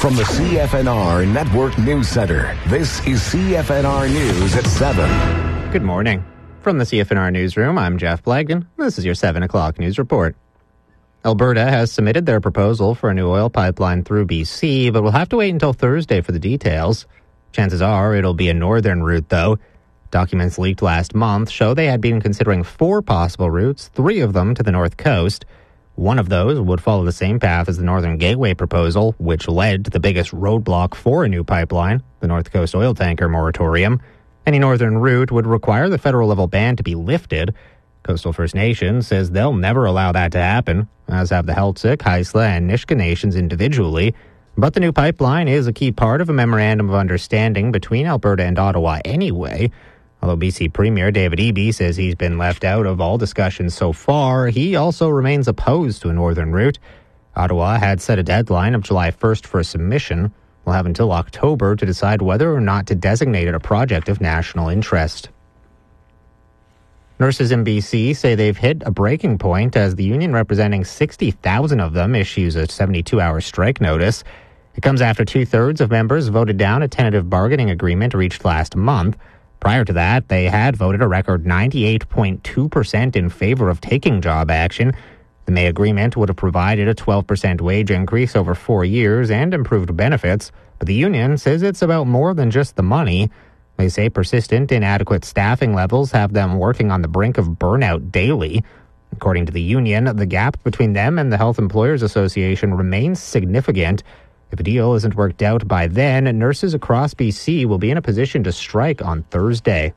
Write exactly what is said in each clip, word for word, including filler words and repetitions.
From the C F N R Network News Center, this is C F N R News at seven. Good morning. From the C F N R Newsroom, I'm Jeff Blagden. This is your seven o'clock news report. Alberta has submitted their proposal for a new oil pipeline through B C, but we'll have to wait until Thursday for the details. Chances are it'll be a northern route, though. Documents leaked last month show they had been considering four possible routes, three of them to the north coast. One of those would follow the same path as the Northern Gateway proposal, which led to the biggest roadblock for a new pipeline, the North Coast oil tanker moratorium. Any northern route would require the federal-level ban to be lifted. Coastal First Nation says they'll never allow that to happen, as have the Heiltsuk, Haisla, and Nisga'a nations individually. But the new pipeline is a key part of a memorandum of understanding between Alberta and Ottawa anyway. Although B C Premier David Eby says he's been left out of all discussions so far, he also remains opposed to a northern route. Ottawa had set a deadline of July first for a submission. We'll have until October to decide whether or not to designate it a project of national interest. Nurses in B C say they've hit a breaking point as the union representing sixty thousand of them issues a seventy-two hour strike notice. It comes after two-thirds of members voted down a tentative bargaining agreement reached last month. Prior to that, they had voted a record ninety-eight point two percent in favor of taking job action. The May agreement would have provided a twelve percent wage increase over four years and improved benefits, but the union says it's about more than just the money. They say persistent, inadequate staffing levels have them working on the brink of burnout daily. According to the union, the gap between them and the Health Employers Association remains significant. If a deal isn't worked out by then, nurses across B C will be in a position to strike on Thursday.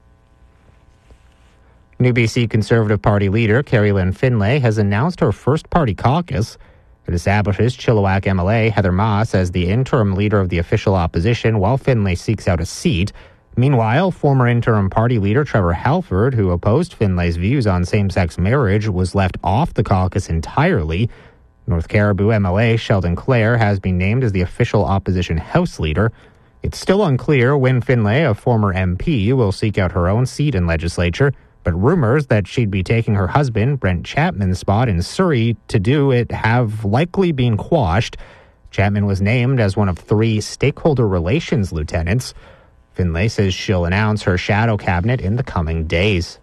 New B C Conservative Party leader Carrie Lynn Finlay has announced her first party caucus. It establishes Chilliwack M L A Heather Moss as the interim leader of the official opposition while Finlay seeks out a seat. Meanwhile, former interim party leader Trevor Halford, who opposed Finlay's views on same-sex marriage, was left off the caucus entirely. North Caribou M L A Sheldon Clare has been named as the official opposition House leader. It's still unclear when Finlay, a former M P, will seek out her own seat in legislature, but rumors that she'd be taking her husband, Brent Chapman's spot in Surrey to do it have likely been quashed. Chapman was named as one of three stakeholder relations lieutenants. Finlay says she'll announce her shadow cabinet in the coming days.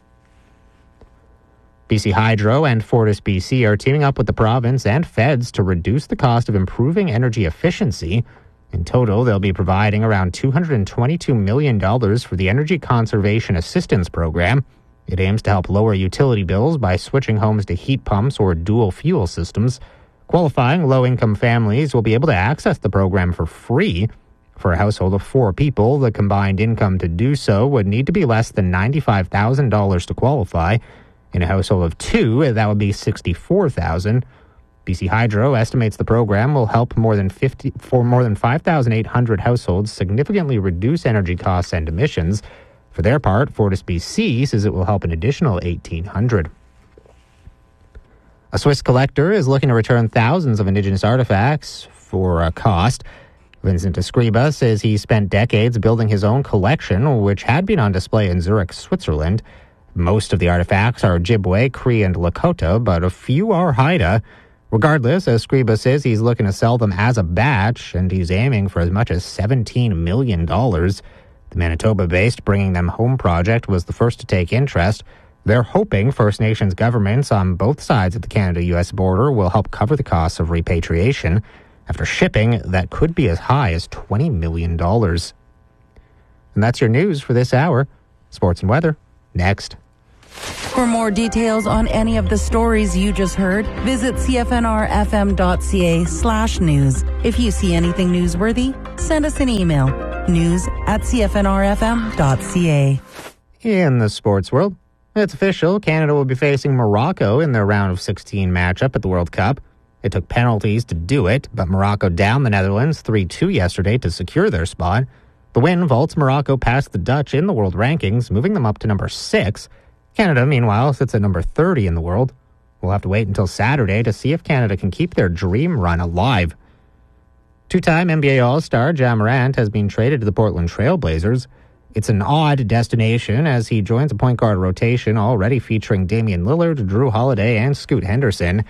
B C Hydro and FortisBC are teaming up with the province and feds to reduce the cost of improving energy efficiency. In total, they'll be providing around two hundred twenty-two million dollars for the Energy Conservation Assistance Program. It aims to help lower utility bills by switching homes to heat pumps or dual fuel systems. Qualifying low-income families will be able to access the program for free. For a household of four people, the combined income to do so would need to be less than ninety-five thousand dollars to qualify. In a household of two, that would be sixty-four thousand dollars. B C Hydro estimates the program will help more than fifty for more than five thousand eight hundred households significantly reduce energy costs and emissions. For their part, FortisBC says it will help an additional eighteen hundred. A Swiss collector is looking to return thousands of Indigenous artifacts for a cost. Vincent Escriba says he spent decades building his own collection, which had been on display in Zurich, Switzerland. Most of the artifacts are Ojibwe, Cree, and Lakota, but a few are Haida. Regardless, Escriba says he's looking to sell them as a batch, and he's aiming for as much as seventeen million dollars. The Manitoba-based Bringing Them Home project was the first to take interest. They're hoping First Nations governments on both sides of the Canada-U S border will help cover the costs of repatriation. After shipping, that could be as high as twenty million dollars. And that's your news for this hour. Sports and weather, next. For more details on any of the stories you just heard, visit cfnrfm.ca slash news. If you see anything newsworthy, send us an email. News at cfnrfm.ca. In the sports world, it's official. Canada will be facing Morocco in their round of sixteen matchup at the World Cup. It took penalties to do it, but Morocco downed the Netherlands three two yesterday to secure their spot. The win vaults Morocco past the Dutch in the world rankings, moving them up to number six. Canada, meanwhile, sits at number thirty in the world. We'll have to wait until Saturday to see if Canada can keep their dream run alive. Two-time N B A All-Star Ja Morant has been traded to the Portland Trail Blazers. It's an odd destination as he joins a point guard rotation already featuring Damian Lillard, Drew Holiday, and Scoot Henderson.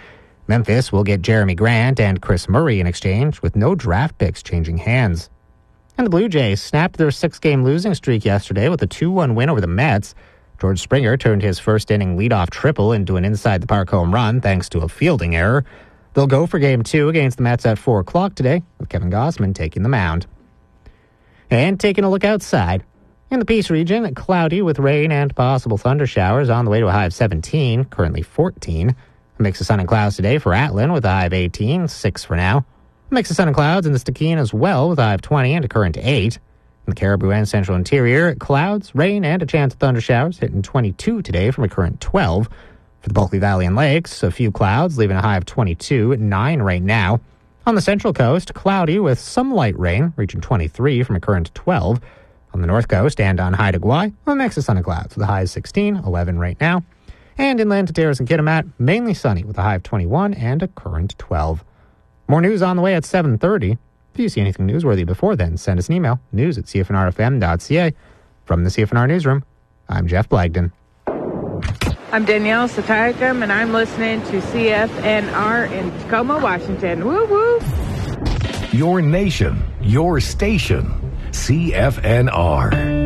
Memphis will get Jeremy Grant and Chris Murray in exchange, with no draft picks changing hands. And the Blue Jays snapped their six-game losing streak yesterday with a two one win over the Mets. George Springer turned his first-inning leadoff triple into an inside-the-park home run thanks to a fielding error. They'll go for Game two against the Mets at four o'clock today, with Kevin Gausman taking the mound. And taking a look outside. In the Peace region, cloudy with rain and possible thunder showers on the way to a high of seventeen, currently fourteen. A mix of sun and clouds today for Atlin with a high of eighteen, six for now. A mix of sun and clouds in the Stikine as well with a high of twenty and a current eight. In the Caribou and Central Interior, clouds, rain, and a chance of thunder showers hitting twenty-two today from a current twelve. For the Bulkley Valley and Lakes, a few clouds, leaving a high of twenty-two, nine right now. On the Central Coast, cloudy with some light rain, reaching twenty-three from a current twelve. On the North Coast and on Haida Gwaii, a mix of sun and clouds with a high of sixteen, eleven right now. And inland to Terrace and Kitimat, mainly sunny with a high of twenty-one and a current twelve. More news on the way at seven thirty. If you see anything newsworthy before then, send us an email, news at c f n r f m dot c a. From the C F N R Newsroom, I'm Jeff Blagden. I'm Danielle Satayakam, and I'm listening to C F N R in Tacoma, Washington. Woo woo! Your nation, your station, C F N R.